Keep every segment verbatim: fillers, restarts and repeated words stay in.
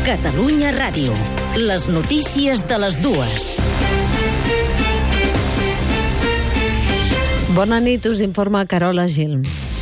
Catalunya Ràdio. Les notícies de les dues. Bona nit, us informa Carola Gil.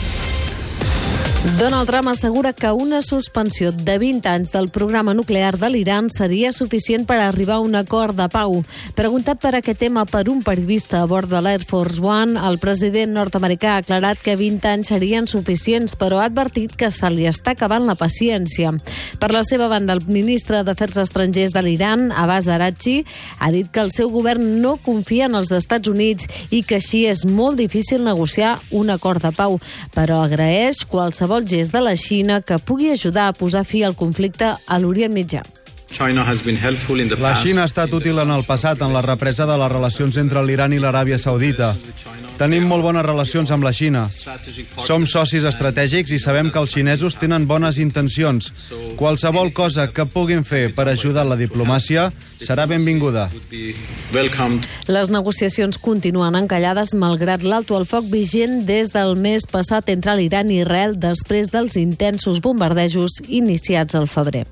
Donald Trump assegura que una suspensió de vint anys del programa nuclear de l'Iran seria suficient per arribar a un acord de pau. Preguntat per aquest tema per un periodista a bord de l'Air Force One, el president nord-americà ha aclarat que vint anys serien suficients, però ha advertit que se li està acabant la paciència. Per la seva banda, el ministre d'Afers Estrangers de l'Iran, Abbas Araghchi, ha dit que el seu govern no confia en els Estats Units i que així és molt difícil negociar un acord de pau, però agraeix qualsevol gest de la Xina que pugui ajudar a posar fi al conflicte a l'Orient Mitjà. La Xina ha estat útil en el passat en la represa de les relacions entre l'Iran i l'Aràbia Saudita. Tenim molt bones relacions amb la Xina. Som socis estratègics i sabem que els xinesos tenen bones intencions. Qualsevol cosa que puguin fer per ajudar la diplomàcia serà benvinguda. Les negociacions continuen encallades malgrat l'alto al foc vigent des del mes passat entre l'Iran i Israel després dels intensos bombardejos iniciats al febrer.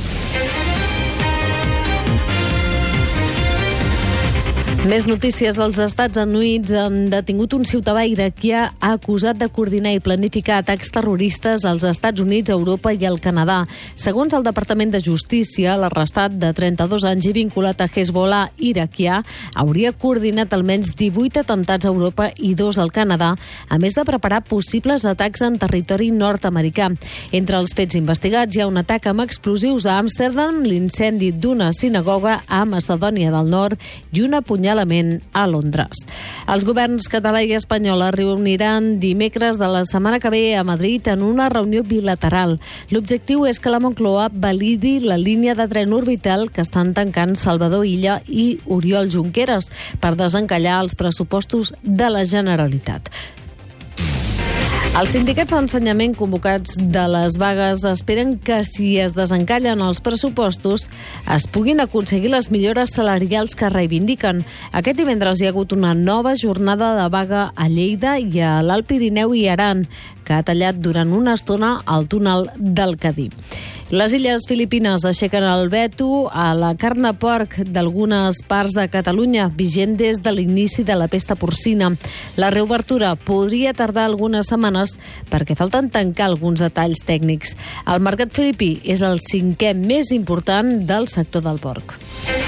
Més notícies. Els Estats Units han detingut un ciutadà iraquià acusat de coordinar i planificar atacs terroristes als Estats Units, Europa i el Canadà. Segons el Departament de Justícia, l'arrestat de trenta-dos anys i vinculat a Hezbollah iraquià hauria coordinat almenys divuit atemptats a Europa i dos al Canadà, a més de preparar possibles atacs en territori nord-americà. Entre els fets investigats hi ha un atac amb explosius a Amsterdam, l'incendi d'una sinagoga a Macedònia del Nord i una punyalada a Londres. Els governs català i espanyol es reuniran dimecres de la setmana que ve a Madrid en una reunió bilateral. L'objectiu és que la Moncloa validi la línia de tren orbital que estan tancant Salvador Illa i Oriol Junqueras per desencallar els pressupostos de la Generalitat. Els sindicats d'ensenyament convocats de les vagues esperen que si es desencallen els pressupostos es puguin aconseguir les millores salarials que reivindiquen. Aquest divendres hi ha hagut una nova jornada de vaga a Lleida i a l'Alt Pirineu i Aran, que ha tallat durant una estona el túnel del Cadí. Les illes Filipines aixequen el veto a la carn de porc d'algunes parts de Catalunya, vigent des de l'inici de la pesta porcina. La reobertura podria tardar algunes setmanes perquè falten tancar alguns detalls tècnics. El mercat filipí és el cinquè més important del sector del porc.